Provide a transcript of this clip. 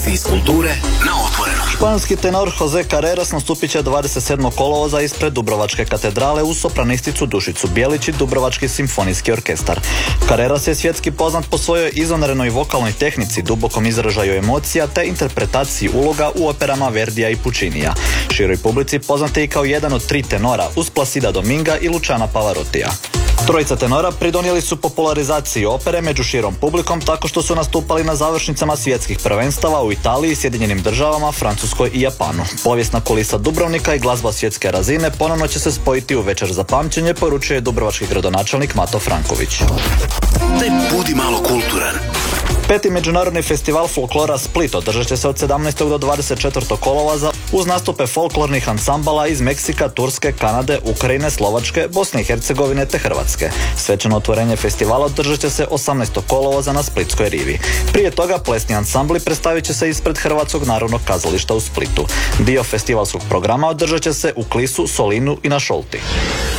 Vijesti iz kulture na Otvorenom. Španski tenor Jose Carreras nastupit će 27. kolovoza ispred Dubrovačke katedrale uz sopranisticu Dušicu Bijelić i Dubrovački simfonijski orkestar. Carreras je svjetski poznat po svojoj izvanrednoj vokalnoj tehnici, dubokom izražaju emocija te interpretaciji uloga u operama Verdija i Puccinija. Široj publici poznat je i kao jedan od 3 tenora uz Placida Dominga i Luciana Pavarotija. Trojica tenora pridonijeli su popularizaciji opere među širom publikom tako što su nastupali na završnicama svjetskih prvenstava u Italiji, Sjedinjenim Državama, Francuskoj i Japanu. Povijesna kulisa Dubrovnika i glazba svjetske razine ponovno će se spojiti u večer za pamćenje, poručuje dubrovački gradonačelnik Mato Franković. Budi malo kulturan. 5. međunarodni festival folklora Split održat će se od 17. do 24. kolovoza uz nastupe folklornih ansambala iz Meksika, Turske, Kanade, Ukrajine, Slovačke, Bosne i Hercegovine te Hrvatske. Svečano otvorenje festivala održat će se 18. kolovoza na Splitskoj rivi. Prije toga plesni ansambli predstavit će se ispred Hrvatskog narodnog kazališta u Splitu. Dio festivalskog programa održat će se u Klisu, Solinu i na Šolti.